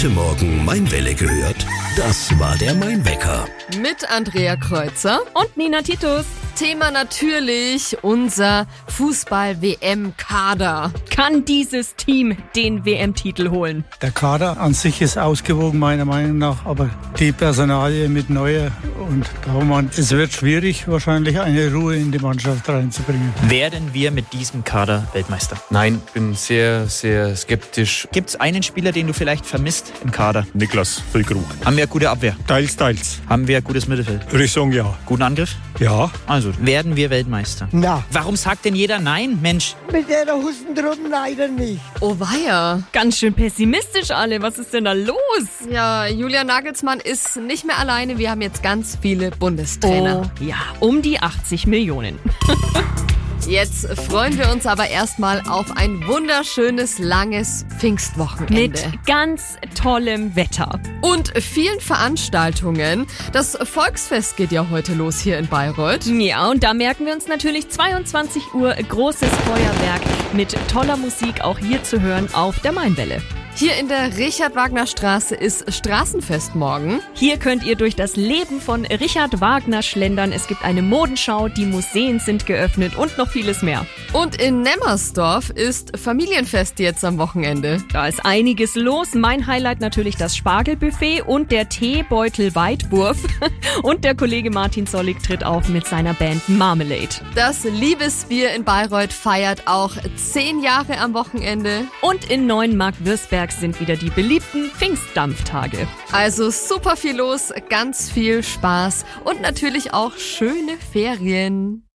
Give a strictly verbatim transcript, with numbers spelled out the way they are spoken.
heute Morgen Main-Welle gehört? Das war der Main-Wecker. Mit Andrea Kreuzer und Nina Titus. Thema natürlich unser Fußball-W M-Kader. Kann dieses Team den W M-Titel holen? Der Kader an sich ist ausgewogen, meiner Meinung nach, aber die Personalie mit Neuer und Baumann, es wird schwierig, wahrscheinlich eine Ruhe in die Mannschaft reinzubringen. Werden wir mit diesem Kader Weltmeister? Nein, bin sehr, sehr skeptisch. Gibt es einen Spieler, den du vielleicht vermisst im Kader? Niklas Füllkrug. Haben wir eine gute Abwehr? Teils, teils. Haben wir ein gutes Mittelfeld? Würde ich sagen, ja. Guten Angriff? Ja. Also, werden wir Weltmeister? Na. Warum sagt denn jeder Nein, Mensch? Mit der Hustendrum leider nicht. Oh weia. Ganz schön pessimistisch alle. Was ist denn da los? Ja, Julian Nagelsmann ist nicht mehr alleine. Wir haben jetzt ganz viele Bundestrainer. Oh, ja, um die achtzig Millionen. Jetzt freuen wir uns aber erstmal auf ein wunderschönes, langes Pfingstwochenende. Mit ganz tollem Wetter. Und vielen Veranstaltungen. Das Volksfest geht ja heute los hier in Bayreuth. Ja, und da merken wir uns natürlich zweiundzwanzig Uhr großes Feuerwerk mit toller Musik auch hier zu hören auf der Main-Welle. Hier in der Richard-Wagner-Straße ist Straßenfest morgen. Hier könnt ihr durch das Leben von Richard Wagner schlendern. Es gibt eine Modenschau, die Museen sind geöffnet und noch vieles mehr. Und in Nemmersdorf ist Familienfest jetzt am Wochenende. Da ist einiges los. Mein Highlight natürlich das Spargelbuffet und der Teebeutel-Weitwurf. Und der Kollege Martin Zollig tritt auf mit seiner Band Marmalade. Das Liebesbier in Bayreuth feiert auch zehn Jahre am Wochenende. Und in Neuenmark-Würzberg sind wieder die beliebten Pfingstdampftage. Also super viel los, ganz viel Spaß und natürlich auch schöne Ferien.